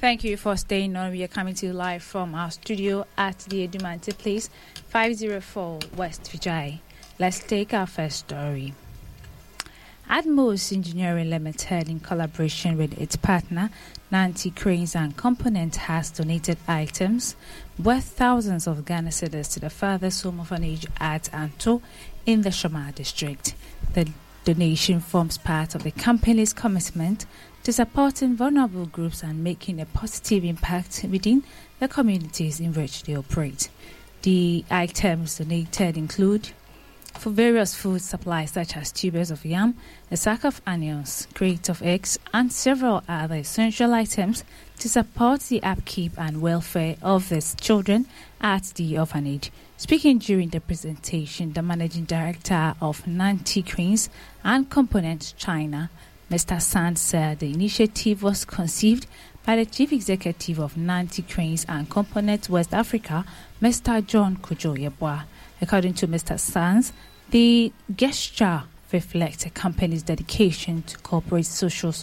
Thank you for staying on. We are coming to you live from our studio at the Edumante Place, 504 West Vijay. Let's take our first story. Atmos Engineering Limited, in collaboration with its partner, Nancy Cranes and Component, has donated items worth thousands of Ghana cedis to the Father's Home Orphanage at Anto in the Shoma district. The donation forms part of the company's commitment to supporting vulnerable groups and making a positive impact within the communities in which they operate. The items donated include for various food supplies such as tubers of yam, a sack of onions, crates of eggs, and several other essential items to support the upkeep and welfare of these children at the orphanage. Speaking during the presentation, the managing director of Nancy Cranes and Components China, Mr. Sand, said the initiative was conceived by the Chief Executive of Nancy Cranes and Components West Africa, Mr. John Kojo Yeboah. According to Mr. Sands, the gesture reflects a company's dedication to corporate social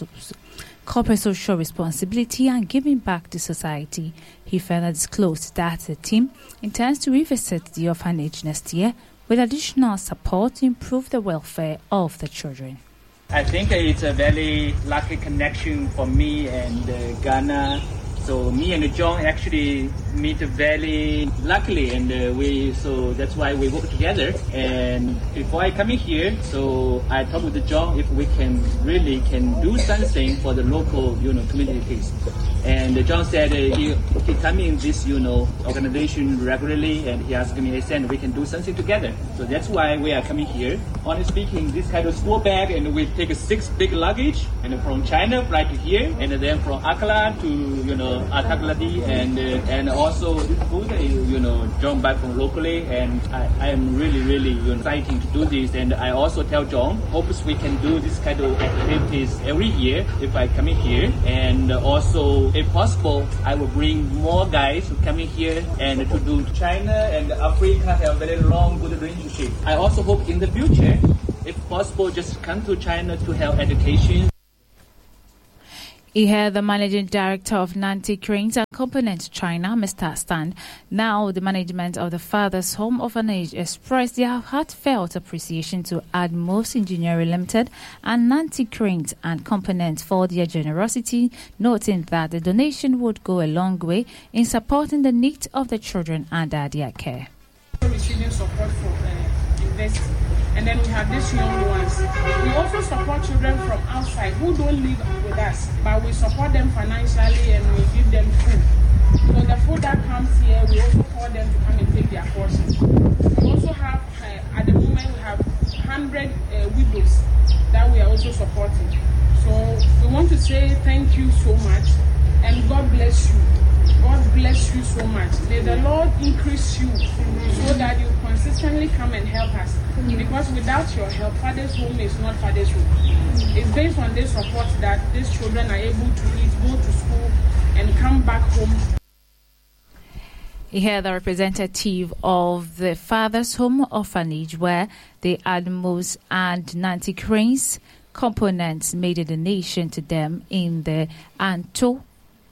responsibility and giving back to society. He further disclosed that the team intends to revisit the orphanage next year with additional support to improve the welfare of the children. I think it's a very lucky connection for me and Ghana. So me and John actually meet very luckily, and so that's why we work together. And before I come in here, so I talked with John if we can do something for the local, communities. And John said he come in this, organization regularly, and he asked me, "Hey, we can do something together." So that's why we are coming here. Honestly speaking, this kind of school bag, and we take 6 big luggage, and from China right to here, and then from Accra to Atagladi, and also this food, John back from locally, and I am really excited to do this. And I also tell John, hopes we can do this kind of activities every year if I come in here, and also if possible, I will bring more guys to come in here and to do China and Africa have a very long good relationship. I also hope in the future, if possible, just come to China to have education. He heard the managing director of Nancy Cranes and Components China, Mr. Stand. Now, the management of the Father's Home Orphanage expressed their heartfelt appreciation to Atmos Engineering Limited and Nancy Cranes and Components for their generosity, noting that the donation would go a long way in supporting the needs of the children under their care. Receiving support for invest. And then we have these young ones. We also support children from outside who don't live with us, but we support them financially and we give them food. So the food that comes here, we also call them to come and take their portion. We also have, at the moment, we have 100 widows that we are also supporting. So we want to say thank you so much and God bless you. God bless you so much. May the Lord increase you so that you consistently come and help us. Because without your help, Father's Home is not Father's Home. It's based on this support that these children are able to eat, go to school, and come back home. Here, the representative of the Father's Home Orphanage, where the Atmos and Nancy Cranes Components made a donation to them in the Anto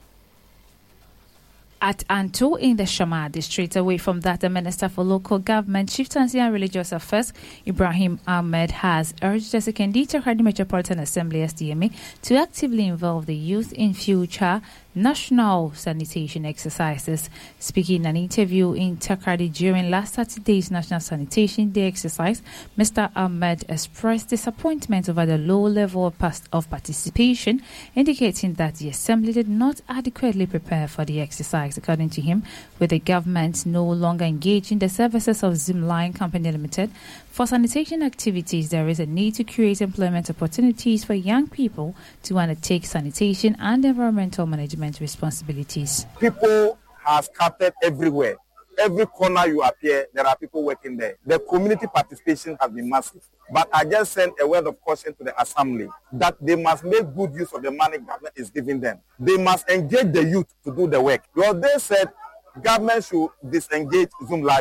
in the Shoma district. Away from that, the Minister for Local Government, Chieftaincy and Religious Affairs, Ibrahim Ahmed, has urged the Sekondi Takoradi Metropolitan Assembly SDMA to actively involve the youth in future national sanitation exercises. Speaking in an interview in Takoradi during last Saturday's National Sanitation Day exercise, Mr. Ahmed expressed disappointment over the low level of participation, indicating that the Assembly did not adequately prepare for the exercise. According to him, with the government no longer engaging the services of Zimline Company Limited for sanitation activities, there is a need to create employment opportunities for young people to undertake sanitation and environmental management responsibilities. People have scattered everywhere. Every corner you appear, there are people working there. The community participation has been massive. But I just sent a word of caution to the Assembly that they must make good use of the money government is giving them. They must engage the youth to do the work. Because they said government should disengage Zoom Lion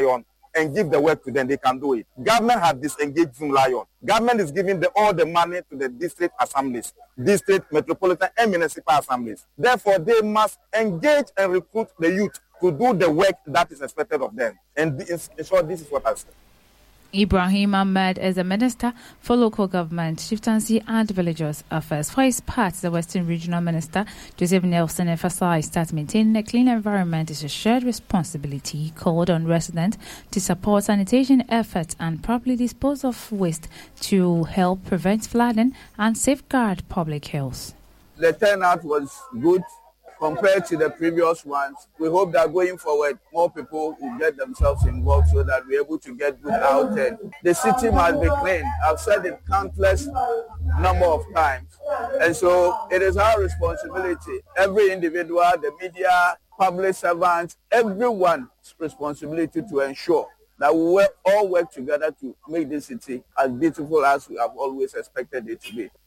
and give the work to them, they can do it. Government has disengaged Zoom Lion. Government is giving all the money to the district assemblies, district, metropolitan, and municipal assemblies. Therefore, they must engage and recruit the youth to do the work that is expected of them. And in short, this is what I said. Ibrahim Ahmed is the Minister for Local Government, Chieftaincy and Villagers Affairs. For his part, the Western Regional Minister, Joseph Nelson, emphasized that maintaining a clean environment is a shared responsibility. He called on residents to support sanitation efforts and properly dispose of waste to help prevent flooding and safeguard public health. The turnout was good compared to the previous ones. We hope that going forward, more people will get themselves involved so that we're able to get good out there. The city must be clean. I've said it countless number of times. And so it is our responsibility, every individual, the media, public servants, everyone's responsibility to ensure that we will all work together to make this city as beautiful as we have always expected it to be.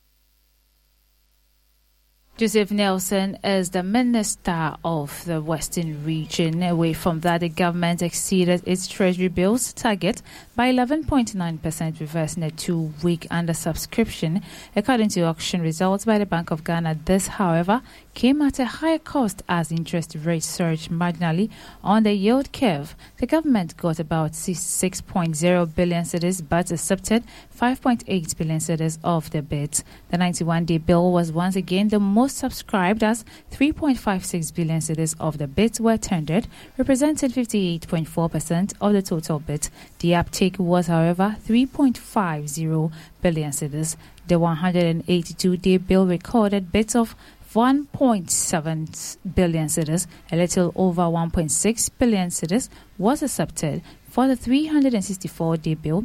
Joseph Nelson is the Minister of the Western Region. Away from that, the government exceeded its Treasury bills target by 11.9%, reversing a 2-week under-subscription. According to auction results by the Bank of Ghana, this, however, came at a higher cost as interest rates surged marginally on the yield curve. The government got about 6.0 billion cedis but accepted 5.8 billion cedis of the bids. The 91-day bill was once again the most subscribed as 3.56 billion cedis of the bids were tendered, representing 58.4% of the total bids. The uptake was, however, 3.50 billion cedis. The 182-day bill recorded bids of 1.7 billion cedis, a little over 1.6 billion cedis was accepted. For the 364-day bill,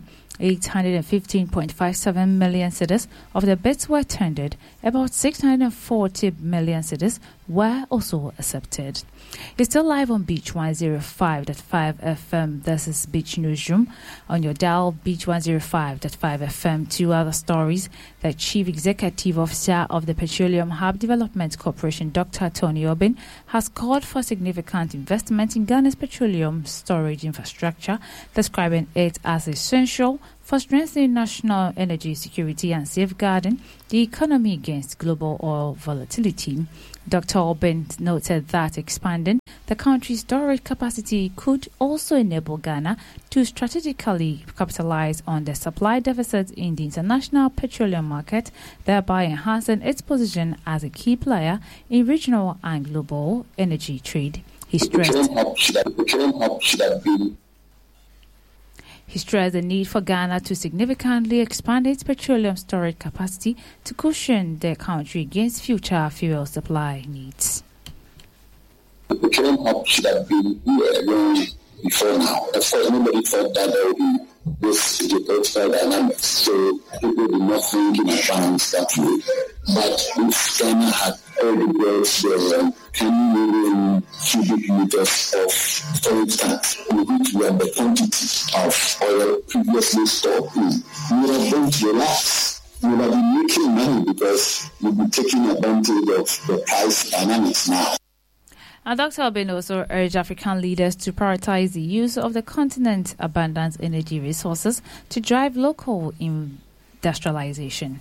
815.57 million cedis of the bids were tendered. About 640 million cedis were also accepted. It's still live on Beach 105.5 FM. This is Beach Newsroom. On your dial, Beach 105.5 FM. Two other stories. The Chief Executive Officer of the Petroleum Hub Development Corporation, Dr. Tony Obin, has called for significant investment in Ghana's petroleum storage infrastructure, describing it as essential for strengthening national energy security and safeguarding the economy against global oil volatility. Dr. Obin noted that expanding the country's storage capacity could also enable Ghana to strategically capitalize on the supply deficit in the international petroleum market, thereby enhancing its position as a key player in regional and global energy trade. He stressed the need for Ghana to significantly expand its petroleum storage capacity to cushion the country against future fuel supply needs. The petroleum hub should have been here long before now. Of course, nobody thought that there would be this geopolitical dynamics, so people did not think in advance that way. But if Ghana had all the wells there were 10 million cubic meters of storage tanks, which were the quantity of oil previously stored in, we would have going to relax. We would have been making money because we'd be taking advantage of the price dynamics now. And Dr. Obin also urged African leaders to prioritize the use of the continent's abundant energy resources to drive local industrialization.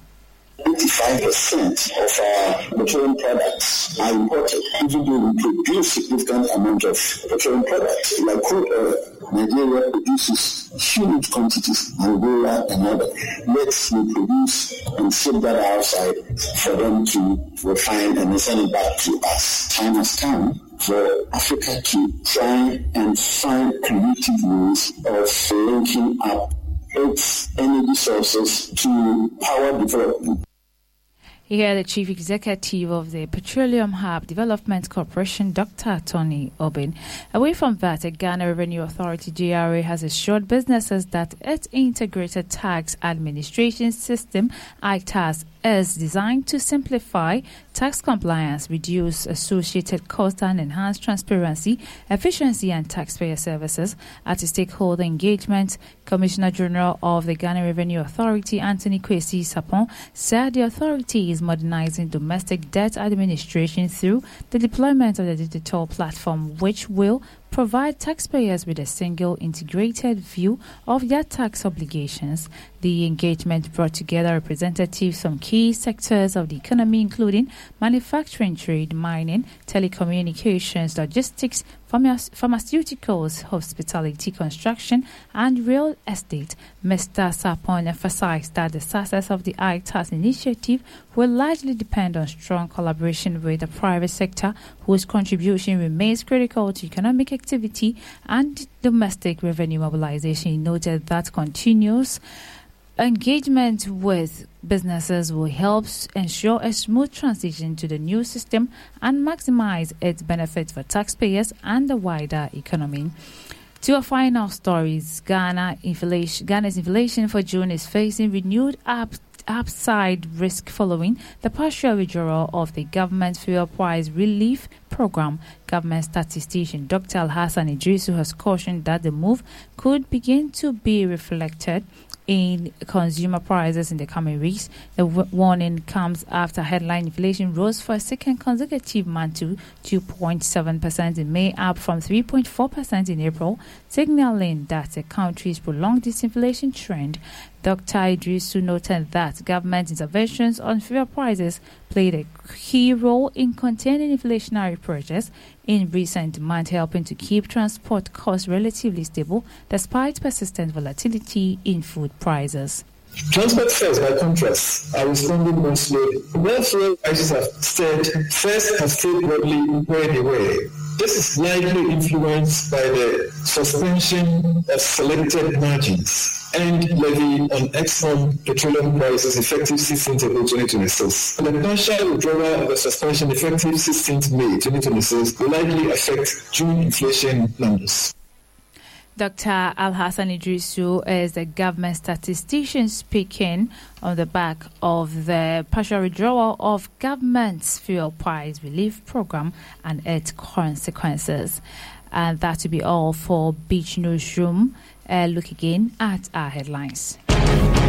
85% of our petroleum products are imported, even though we produce significant amount of petroleum products. Like crude oil, Nigeria produces huge quantities, Angola and other. Let's produce and ship that outside for them to refine and send it back to us. Time has come for Africa to try and find creative ways of linking up its energy sources to power development. Here, the Chief Executive of the Petroleum Hub Development Corporation, Dr. Tony Obin. Away from that, the Ghana Revenue Authority, GRA, has assured businesses that its integrated tax administration system, ITAS, is designed to simplify tax compliance, reduce associated costs, and enhance transparency, efficiency, and taxpayer services. At a stakeholder engagement, Commissioner General of the Ghana Revenue Authority, Anthony Kwesi Sapon, said the authority is modernizing domestic debt administration through the deployment of the digital platform, which will provide taxpayers with a single integrated view of their tax obligations. The engagement brought together representatives from key sectors of the economy, including manufacturing, trade, mining, telecommunications, logistics, pharmaceuticals, hospitality, construction, and real estate. Mr. Sarpong emphasized that the success of the iTax initiative will largely depend on strong collaboration with the private sector, whose contribution remains critical to economic activity and domestic revenue mobilization. He noted that continuous engagement with businesses will help ensure a smooth transition to the new system and maximize its benefits for taxpayers and the wider economy. To our final stories, Ghana's inflation for June is facing renewed upside risk following the partial withdrawal of the government fuel price relief program. Government statistician Dr. Alhassan Idrisu has cautioned that the move could begin to be reflected in consumer prices in the coming weeks. The warning comes after headline inflation rose for a second consecutive month to 2.7% in May, up from 3.4% in April, signaling that the country's prolonged disinflation trend. Dr. Idrisu noted that government interventions on fuel prices played a key role in containing inflationary pressures in recent months, helping to keep transport costs relatively stable despite persistent volatility in food prices. Transport fares, by contrast, are responding more slowly. Where fuel prices have stayed, fares have stayed broadly where they were. This is likely influenced by the suspension of selected margins and levy on Exxon petroleum prices effective 16th April 2026. The partial withdrawal of the suspension effective 16th May 2026 will likely affect June inflation numbers. Dr. Alhassan Idrisu is the government statistician speaking on the back of the partial withdrawal of government's fuel price relief program and its consequences. And that will be all for Beach Newsroom. Look again at our headlines.